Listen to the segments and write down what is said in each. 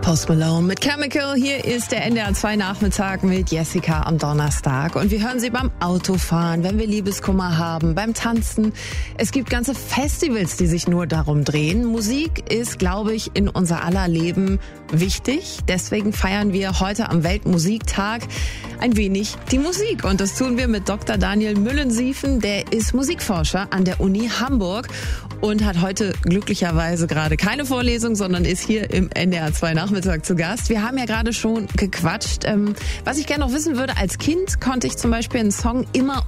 Post Malone mit Chemical. Hier ist der NDR 2 Nachmittag mit Jessica am Donnerstag. Und wir hören sie beim Autofahren, wenn wir Liebeskummer haben, beim Tanzen. Es gibt ganze Festivals, die sich nur darum drehen. Musik ist, glaube ich, in unser aller Leben wichtig. Deswegen feiern wir heute am Weltmusiktag ein wenig die Musik. Und das tun wir mit Dr. Daniel Müllensiefen. Der ist Musikforscher an der Uni Hamburg und hat heute glücklicherweise gerade keine Vorlesung, sondern ist hier im NDR 2 Nachmittag zu Gast. Wir haben ja gerade schon gequatscht. Was ich gerne noch wissen würde, als Kind konnte ich zum Beispiel einen Song immer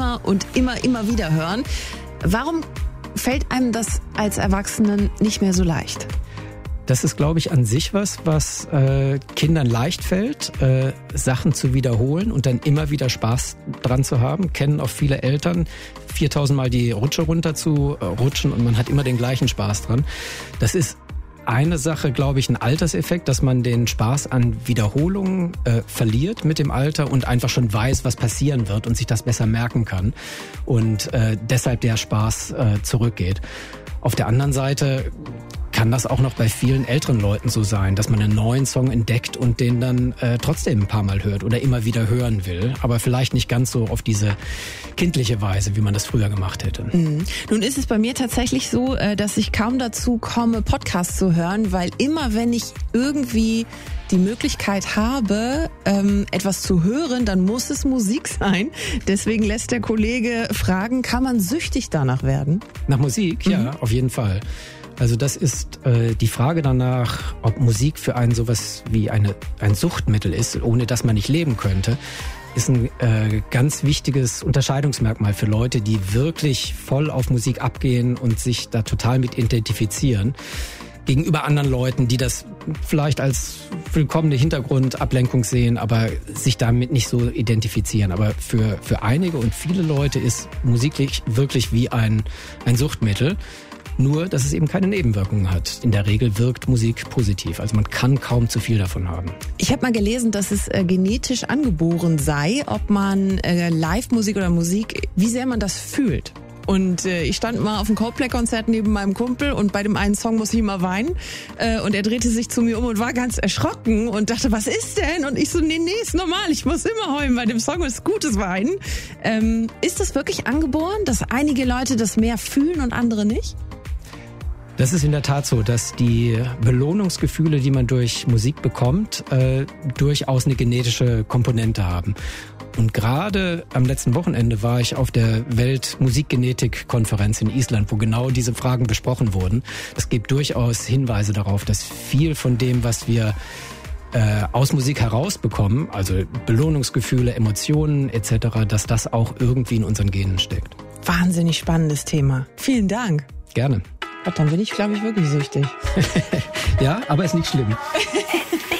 wieder hören. Warum fällt einem das als Erwachsenen nicht mehr so leicht? Das ist, glaube ich, an sich was Kindern leicht fällt, Sachen zu wiederholen und dann immer wieder Spaß dran zu haben. Kennen auch viele Eltern, 4000 Mal die Rutsche runter zu rutschen und man hat immer den gleichen Spaß dran. Das ist eine Sache, glaube ich, ein Alterseffekt, dass man den Spaß an Wiederholungen verliert mit dem Alter und einfach schon weiß, was passieren wird und sich das besser merken kann und deshalb der Spaß zurückgeht. Auf der anderen Seite kann das auch noch bei vielen älteren Leuten so sein, dass man einen neuen Song entdeckt und den dann trotzdem ein paar Mal hört oder immer wieder hören will, aber vielleicht nicht ganz so auf diese kindliche Weise, wie man das früher gemacht hätte. Mhm. Nun ist es bei mir tatsächlich so, dass ich kaum dazu komme, Podcasts zu hören, weil immer wenn ich irgendwie die Möglichkeit habe, etwas zu hören, dann muss es Musik sein. Deswegen lässt der Kollege fragen, kann man süchtig danach werden? Nach Musik? Ja, auf jeden Fall. Also das ist die Frage danach, ob Musik für einen sowas wie ein Suchtmittel ist, ohne dass man nicht leben könnte, ist ein ganz wichtiges Unterscheidungsmerkmal für Leute, die wirklich voll auf Musik abgehen und sich da total mit identifizieren. Gegenüber anderen Leuten, die das vielleicht als willkommene Hintergrundablenkung sehen, aber sich damit nicht so identifizieren. Aber für einige und viele Leute ist Musik wirklich wie ein Suchtmittel. Nur, dass es eben keine Nebenwirkungen hat. In der Regel wirkt Musik positiv. Also man kann kaum zu viel davon haben. Ich habe mal gelesen, dass es genetisch angeboren sei, ob man Live-Musik oder Musik, wie sehr man das fühlt. Und ich stand mal auf einem Coldplay-Konzert neben meinem Kumpel und bei dem einen Song muss ich immer weinen. Und er drehte sich zu mir um und war ganz erschrocken und dachte, was ist denn? Und ich so, nee, ist normal, ich muss immer heulen bei dem Song, ist gutes Weinen. Ist das wirklich angeboren, dass einige Leute das mehr fühlen und andere nicht? Das ist in der Tat so, dass die Belohnungsgefühle, die man durch Musik bekommt, durchaus eine genetische Komponente haben. Und gerade am letzten Wochenende war ich auf der Weltmusikgenetik-Konferenz in Island, wo genau diese Fragen besprochen wurden. Es gibt durchaus Hinweise darauf, dass viel von dem, was wir aus Musik herausbekommen, also Belohnungsgefühle, Emotionen etc., dass das auch irgendwie in unseren Genen steckt. Wahnsinnig spannendes Thema. Vielen Dank. Gerne. Dann bin ich, glaube ich, wirklich süchtig. Ja, aber ist nicht schlimm.